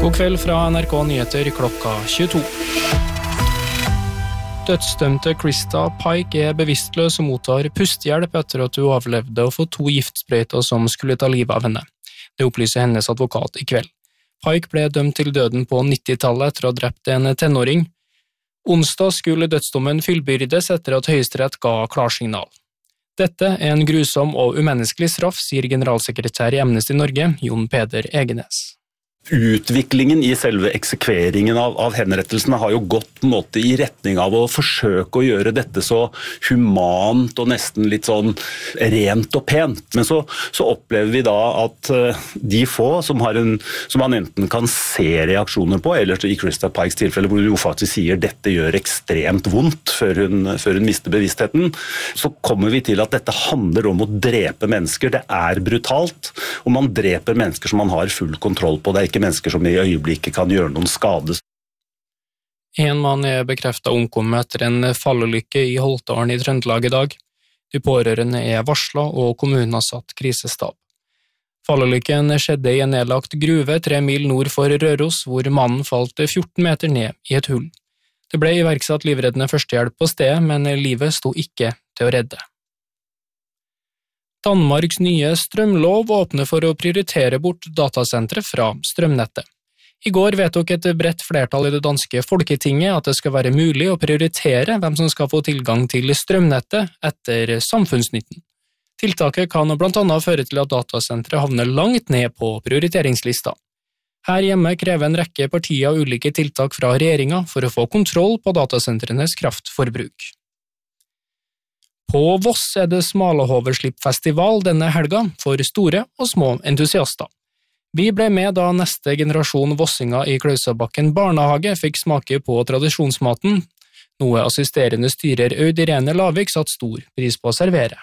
God kveld fra NRK Nyheter klokka 22. Dødsdømte Krista Pike bevisstløs og mottar pustehjelp etter at hun overlevde og fått 2 giftsprøyter som skulle ta livet av henne. Det opplyser hennes advokat i kveld. Pike ble dømt til døden på 90-tallet etter å ha drept en tenåring. Onsdag skulle dødsdommen fyllbyrdes etter at Høyesterett ga klarsignal. Dette en grusom og umenneskelig straff, sier generalsekretær i Amnesty Norge, Jon Peder Egenes. Utviklingen i selve eksekveringen av henrettelsene har jo gått på en måte i retning av å forsøke å gjøre dette så humant og nesten litt sånn rent og pent. Men så opplever vi da at de få som man enten kan se reaksjoner på, eller i Krista Pikes tilfelle hvor hun jo faktisk sier dette gjør ekstremt vondt før hun mister bevisstheten, så kommer vi til at dette handler om å drepe mennesker. Det er brutalt, og man dreper mennesker som man har full kontroll på. Det er ikke mennesker som i øyeblikket kan gjøre noen skade. En mann bekreftet omkommet etter en fallulykke i Holtålen i Trøndelag i dag. De pårørende varslet, og kommunen har satt krisestab. Fallulykken skjedde i en nedlagt gruve 3 mil nord for Røros, hvor mannen falt 14 meter ned i et hull. Det ble iverksatt livreddende førstehjelp på stedet, men livet sto ikke til å redde. Danmarks nye strømlov åpner for å prioritere bort datasentre fra strømnettet. I går vedtok et bredt flertall i det danske Folketinget at det skal være mulig å prioritere hvem som skal få tilgang til strømnettet etter samfunnsnytten. Tiltaket kan blant annet føre til at datasentre havner langt ned på prioriteringslista. Her hjemme krever en rekke partier ulike tiltak fra regjeringen for å få kontroll på datasentrenes kraftforbruk. På Voss det Smalahoverslippfestival denne helga for store og små entusiaster. Vi ble med da neste generasjon vossinger i Klausabakken barnehage fikk smake på tradisjonsmaten, noe assisterende styrer Aud Irene Lavik satt stor pris på å servere.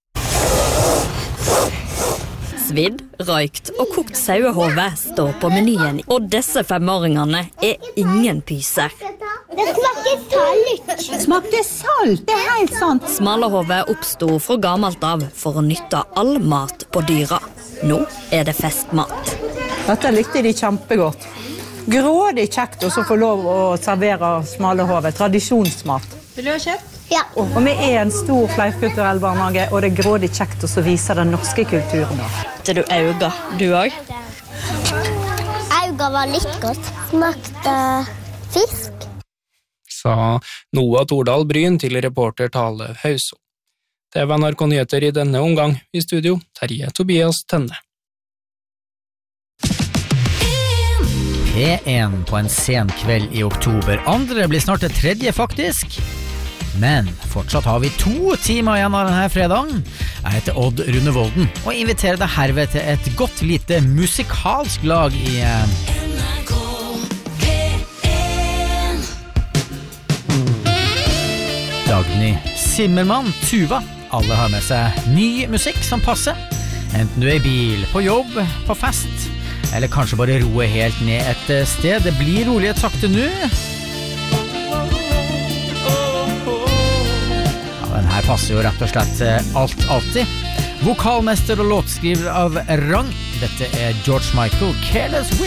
Svidd, røykt og kokt sauehove står på menyen, og disse 5-åringene ingen pyser. Det smaker salt. Smakte salt, det helt sant. Smalahove oppstod fra gammelt av for å nytte all mat på dyra. Nå det festmat. Dette likte de kjempegodt. Grådig kjekt å få lov å servere smalahove, tradisjonsmat. Vil du ha kjøtt? Ja. Og vi en stor fleirkulturell barnehage, og det grådig kjekt å vise den norske kulturen. Til du auga, du også? Auga var litt godt. Smakte fisk. Sa Noah Tordal Bryn til reporter Tale Hauso. Det var NRK Nyheter i denne omgang. I studio, Terje Tobias Tønne. P1 på en sen kveld i oktober. Andre blir snart det 3. faktisk. Men fortsatt har vi 2 timer igjen av denne fredagen. Jeg heter Odd Rune Volden og inviterer deg herved til et godt lite musikalsk lag i NRK P1. Dagny Simmermann, Tuva. Alle har med seg ny musikk som passer. Enten du i bil, på jobb, på fest, eller kanskje bare roe helt ned et sted. Det blir rolige takter nå. Den her passer jo rett og slett alt alltid. Vokalmester og låtskriver av rang. Dette George Michael, Careless Whisper.